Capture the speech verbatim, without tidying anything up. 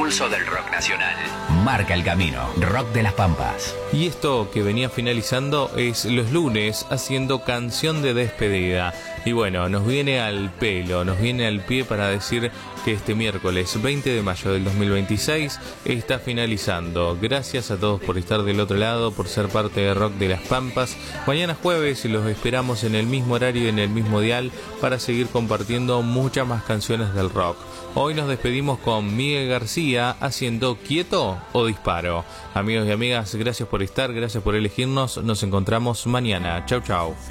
pulso del rock nacional. Marca el camino, Rock de las Pampas. Y esto que venía finalizando es los lunes haciendo canción de despedida. Y bueno, nos viene al pelo, nos viene al pie para decir que este miércoles veinte de mayo del dos mil veintiséis está finalizando. Gracias a todos por estar del otro lado, por ser parte de Rock de las Pampas. Mañana jueves los esperamos en el mismo horario y en el mismo dial para seguir compartiendo muchas más canciones del rock. Hoy nos despedimos con Miguel García haciendo Quieto o Disparo. Amigos y amigas, gracias por estar, gracias por elegirnos. Nos encontramos mañana. Chau, chau.